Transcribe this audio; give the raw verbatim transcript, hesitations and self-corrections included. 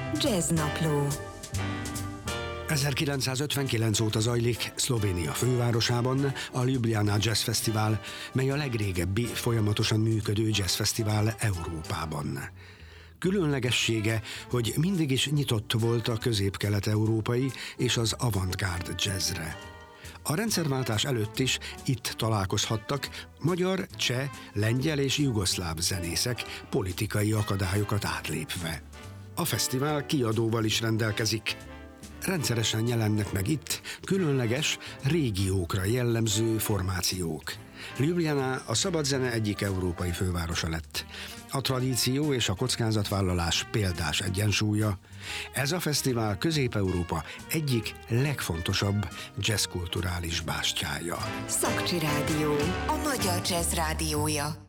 Jazznapló. ezerkilencszázötvenkilenc óta zajlik Szlovénia fővárosában a Ljubljana Jazz Fesztivál, mely a legrégebbi folyamatosan működő jazzfesztivál Európában. Különlegessége, hogy mindig is nyitott volt a közép-kelet-európai és az avantgárd jazzre. A rendszerváltás előtt is itt találkozhattak magyar, cseh, lengyel és jugoszláv zenészek politikai akadályokat átlépve. A fesztivál kiadóval is rendelkezik. Rendszeresen jelennek meg itt különleges, régiókra jellemző formációk. Ljubljana a szabad zene egyik európai fővárosa lett. A tradíció és a kockázatvállalás példás egyensúlya. Ez a fesztivál Közép-Európa egyik legfontosabb jazzkulturális bástyája. Szakcsi Rádió, a magyar jazz rádiója.